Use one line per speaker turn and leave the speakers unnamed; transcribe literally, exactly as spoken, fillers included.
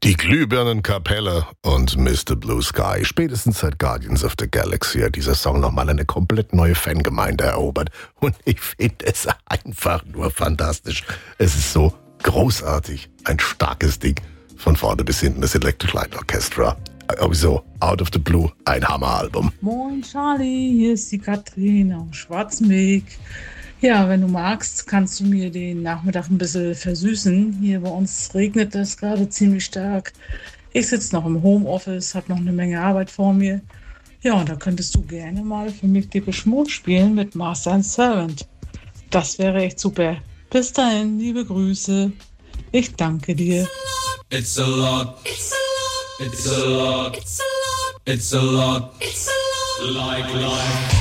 Die Glühbirnenkapelle und Mister Blue Sky. Spätestens seit Guardians of the Galaxy hat dieser Song nochmal eine komplett neue Fangemeinde erobert. Und ich finde es einfach nur fantastisch. Es ist so großartig. Ein starkes Ding. Von vorne bis hinten das Electric Light Orchestra. Sowieso, Out of the Blue, ein Hammeralbum.
Moin Charlie, hier ist die Katrin aus Schwarzenbeek. Ja, wenn du magst, kannst du mir den Nachmittag ein bisschen versüßen. Hier bei uns regnet es gerade ziemlich stark. Ich sitze noch im Homeoffice, habe noch eine Menge Arbeit vor mir. Ja, und da könntest du gerne mal für mich Depeche Mode spielen mit Master and Servant. Das wäre echt super. Bis dahin, liebe Grüße. Ich danke dir.
It's a lot. It's a lot. It's a lot. It's a lot. It's a lot. It's a lot. Like life.